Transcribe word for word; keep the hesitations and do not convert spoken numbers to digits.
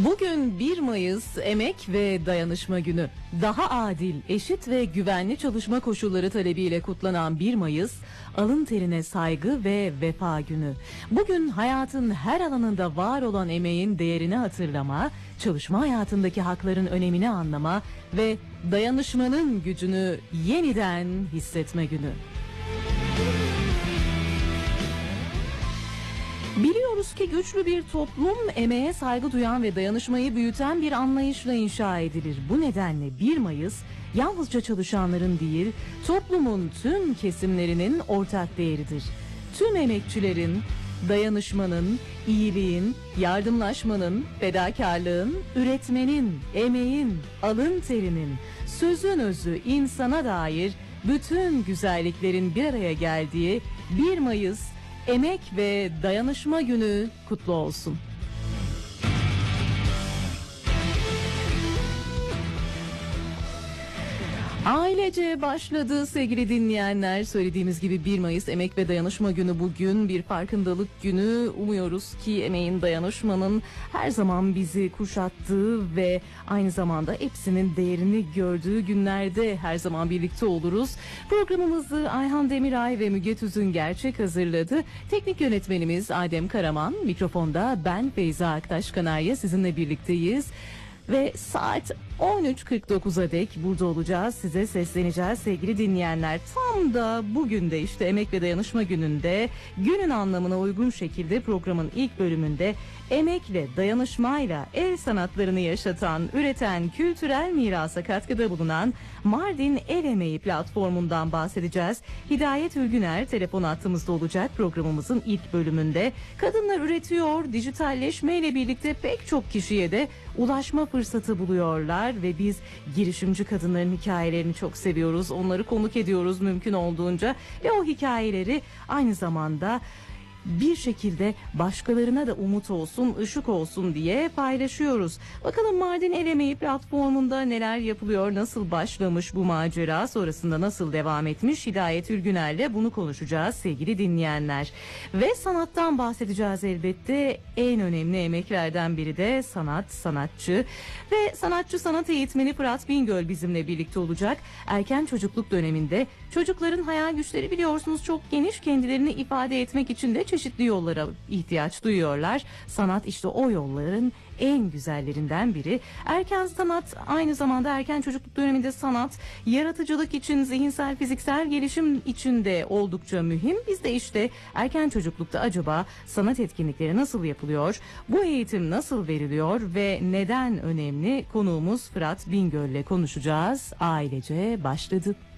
Bugün bir Mayıs Emek ve Dayanışma Günü. Daha adil, eşit ve güvenli çalışma koşulları talebiyle kutlanan bir Mayıs, alın terine saygı ve vefa günü. Bugün hayatın her alanında var olan emeğin değerini hatırlama, çalışma hayatındaki hakların önemini anlama ve dayanışmanın gücünü yeniden hissetme günü. Biliyoruz ki güçlü bir toplum emeğe saygı duyan ve dayanışmayı büyüten bir anlayışla inşa edilir. Bu nedenle bir Mayıs yalnızca çalışanların değil, toplumun tüm kesimlerinin ortak değeridir. Tüm emekçilerin, dayanışmanın, iyiliğin, yardımlaşmanın, fedakarlığın, üretmenin, emeğin, alın terinin, sözün özü insana dair bütün güzelliklerin bir araya geldiği bir Mayıs Emek ve Dayanışma Günü kutlu olsun. Ailece başladı sevgili dinleyenler. Söylediğimiz gibi bir Mayıs Emek ve Dayanışma Günü bugün bir farkındalık günü. Umuyoruz ki emeğin, dayanışmanın her zaman bizi kuşattığı ve aynı zamanda hepsinin değerini gördüğü günlerde her zaman birlikte oluruz. Programımızı Ayhan Demiray ve Müge Tüzün Gerçek hazırladı. Teknik yönetmenimiz Adem Karaman, mikrofonda ben Feyza Aktaş Kanarya sizinle birlikteyiz. Ve saat on üç kırk dokuza dek burada olacağız. Size sesleneceğiz sevgili dinleyenler. Tam da bugün de işte Emek ve Dayanışma Günü'nde günün anlamına uygun şekilde programın ilk bölümünde emekle, dayanışmayla el sanatlarını yaşatan, üreten, kültürel mirasa katkıda bulunan Mardin El Emeği platformundan bahsedeceğiz. Hidayet Ülgüner telefon hattımızda olacak programımızın ilk bölümünde. Kadınlar üretiyor, dijitalleşmeyle birlikte pek çok kişiye de ulaşma fırsatı buluyorlar ve biz girişimci kadınların hikayelerini çok seviyoruz. Onları konuk ediyoruz mümkün olduğunca ve o hikayeleri aynı zamanda bir şekilde başkalarına da umut olsun, ışık olsun diye paylaşıyoruz. Bakalım Mardin El Emeği platformunda neler yapılıyor, nasıl başlamış bu macera, sonrasında nasıl devam etmiş? Hidayet Ülgüner'le bunu konuşacağız sevgili dinleyenler. Ve sanattan bahsedeceğiz elbette. En önemli emeklerden biri de sanat, sanatçı. Ve sanatçı sanat eğitmeni Fırat Bingöl bizimle birlikte olacak. Erken çocukluk döneminde çocukların hayal güçleri biliyorsunuz çok geniş, kendilerini ifade etmek için de çeşitli yollara ihtiyaç duyuyorlar. Sanat işte o yolların en güzellerinden biri. Erken sanat aynı zamanda erken çocukluk döneminde sanat, yaratıcılık için, zihinsel, fiziksel gelişim için de oldukça mühim. Biz de işte erken çocuklukta acaba sanat etkinlikleri nasıl yapılıyor? Bu eğitim nasıl veriliyor ve neden önemli? Konuğumuz Fırat Bingöl'le konuşacağız. Ailece başladı.